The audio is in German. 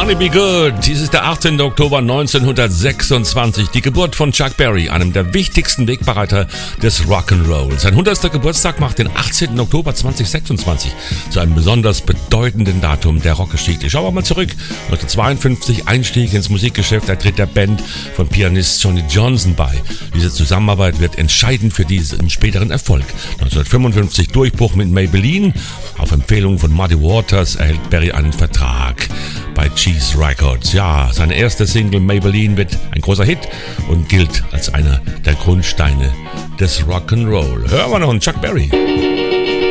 Johnny B. Good. Dies ist der 18. Oktober 1926, die Geburt von Chuck Berry, einem der wichtigsten Wegbereiter des Rock'n'Roll. Sein 100. Geburtstag macht den 18. Oktober 2026 zu einem besonders bedeutenden Datum der Rockgeschichte. Schauen wir mal zurück. 1952 Einstieg ins Musikgeschäft. Er tritt der Band von Pianist Johnny Johnson bei. Diese Zusammenarbeit wird entscheidend für diesen späteren Erfolg. 1955 Durchbruch mit Maybelline. Auf Empfehlung von Muddy Waters erhält Berry einen Vertrag bei Cheese Records. Ja, seine erste Single Maybelline wird ein großer Hit und gilt als einer der Grundsteine des Rock'n'Roll. Hören wir noch einen Chuck Berry.